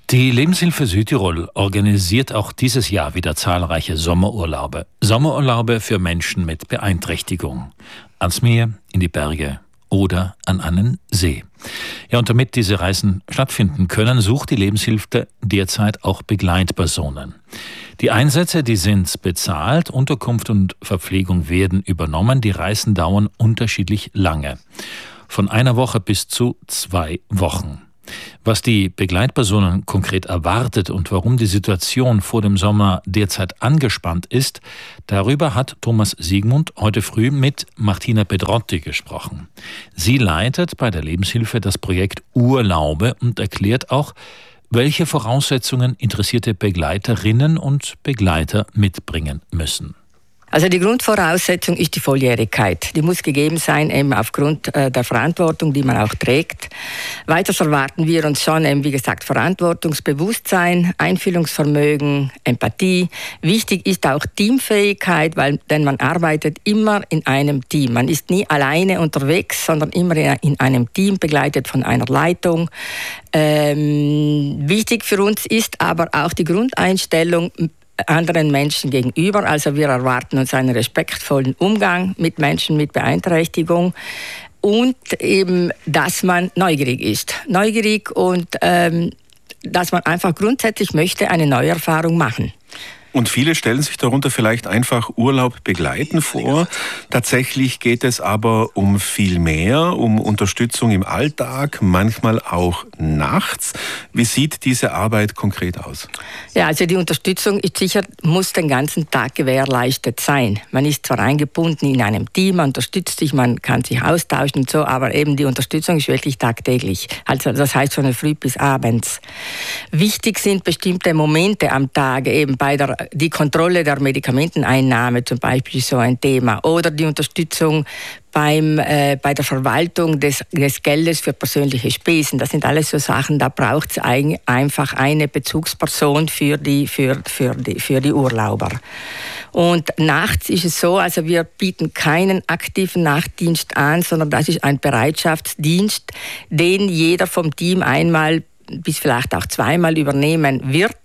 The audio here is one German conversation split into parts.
Die Lebenshilfe Südtirol organisiert auch dieses Jahr wieder zahlreiche Sommerurlaube. Sommerurlaube für Menschen mit Beeinträchtigung. Ans Meer, in die Berge oder an einen See. Ja, und damit diese Reisen stattfinden können, sucht die Lebenshilfe derzeit auch Begleitpersonen. Die Einsätze, die sind bezahlt, Unterkunft und Verpflegung werden übernommen. Die Reisen dauern unterschiedlich lange. Von einer Woche bis zu 2 Wochen. Was die Begleitpersonen konkret erwartet und warum die Situation vor dem Sommer derzeit angespannt ist, darüber hat Thomas Siegmund heute früh mit Martina Pedrotti gesprochen. Sie leitet bei der Lebenshilfe das Projekt Urlaube und erklärt auch, welche Voraussetzungen interessierte Begleiterinnen und Begleiter mitbringen müssen. Also die Grundvoraussetzung ist die Volljährigkeit. Die muss gegeben sein, eben aufgrund der Verantwortung, die man auch trägt. Weiters erwarten wir uns schon, eben, wie gesagt, Verantwortungsbewusstsein, Einfühlungsvermögen, Empathie. Wichtig ist auch Teamfähigkeit, denn man arbeitet immer in einem Team. Man ist nie alleine unterwegs, sondern immer in einem Team, begleitet von einer Leitung. Wichtig für uns ist aber auch die Grundeinstellung anderen Menschen gegenüber. Also wir erwarten uns einen respektvollen Umgang mit Menschen mit Beeinträchtigung und eben, dass man neugierig ist. Neugierig und dass man einfach grundsätzlich möchte eine neue Erfahrung machen. Und viele stellen sich darunter vielleicht einfach Urlaub begleiten vor. Tatsächlich geht es aber um viel mehr, um Unterstützung im Alltag, manchmal auch nachts. Wie sieht diese Arbeit konkret aus? Ja, also die Unterstützung ist sicher, muss den ganzen Tag gewährleistet sein. Man ist zwar eingebunden in einem Team, man unterstützt sich, man kann sich austauschen und so, aber eben die Unterstützung ist wirklich tagtäglich. Also das heißt von früh bis abends. Wichtig sind bestimmte Momente am Tag, eben die Kontrolle der Medikamenteneinnahme zum Beispiel ist so ein Thema oder die Unterstützung bei der Verwaltung des Geldes für persönliche Spesen. Das sind alles so Sachen, da braucht es einfach eine Bezugsperson für die Urlauber. Und nachts ist es so, also wir bieten keinen aktiven Nachtdienst an, sondern das ist ein Bereitschaftsdienst, den jeder vom Team einmal bis vielleicht auch zweimal übernehmen wird,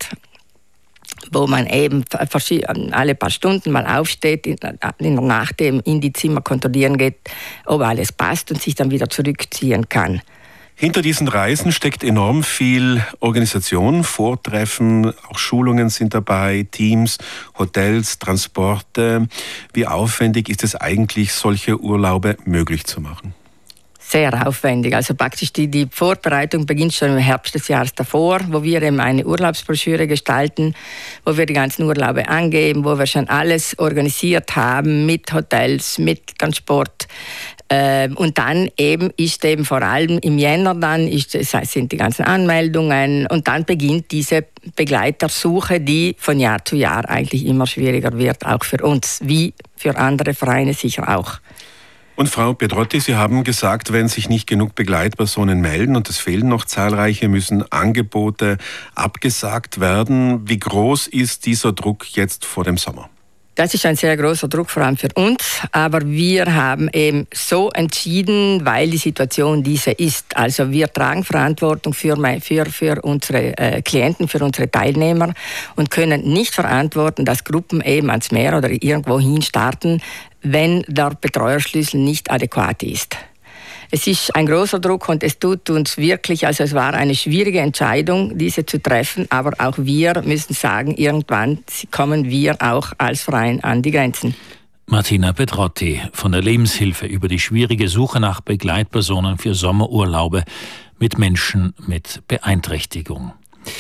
wo man eben alle paar Stunden mal aufsteht, in der Nacht eben in die Zimmer kontrollieren geht, ob alles passt und sich dann wieder zurückziehen kann. Hinter diesen Reisen steckt enorm viel Organisation, Vortreffen, auch Schulungen sind dabei, Teams, Hotels, Transporte. Wie aufwendig ist es eigentlich, solche Urlaube möglich zu machen? Sehr aufwendig. Also praktisch die Vorbereitung beginnt schon im Herbst des Jahres davor, wo wir eben eine Urlaubsbroschüre gestalten, wo wir die ganzen Urlaube angeben, wo wir schon alles organisiert haben mit Hotels, mit Transport. Und dann ist vor allem im Jänner sind die ganzen Anmeldungen und dann beginnt diese Begleitersuche, die von Jahr zu Jahr eigentlich immer schwieriger wird, auch für uns, wie für andere Vereine sicher auch. Und Frau Pedrotti, Sie haben gesagt, wenn sich nicht genug Begleitpersonen melden und es fehlen noch zahlreiche, müssen Angebote abgesagt werden. Wie groß ist dieser Druck jetzt vor dem Sommer? Das ist ein sehr großer Druck, vor allem für uns. Aber wir haben eben so entschieden, weil die Situation diese ist. Also wir tragen Verantwortung für unsere Klienten, für unsere Teilnehmer und können nicht verantworten, dass Gruppen eben ans Meer oder irgendwo hin starten, wenn der Betreuerschlüssel nicht adäquat ist. Es ist ein großer Druck und es tut uns wirklich, also es war eine schwierige Entscheidung, diese zu treffen, aber auch wir müssen sagen, irgendwann kommen wir auch als Verein an die Grenzen. Martina Pedrotti von der Lebenshilfe über die schwierige Suche nach Begleitpersonen für Sommerurlaube mit Menschen mit Beeinträchtigung.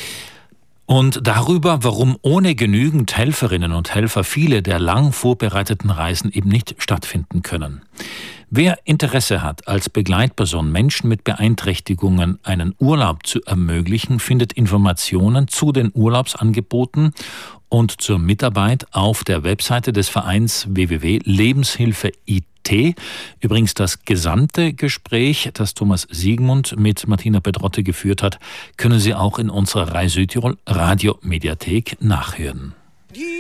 Und darüber, warum ohne genügend Helferinnen und Helfer viele der lang vorbereiteten Reisen eben nicht stattfinden können. Wer Interesse hat, als Begleitperson Menschen mit Beeinträchtigungen einen Urlaub zu ermöglichen, findet Informationen zu den Urlaubsangeboten und zur Mitarbeit auf der Webseite des Vereins www.lebenshilfe.it. Übrigens das gesamte Gespräch, das Thomas Siegmund mit Martina Pedrotti geführt hat, können Sie auch in unserer Rai Südtirol Radiomediathek nachhören.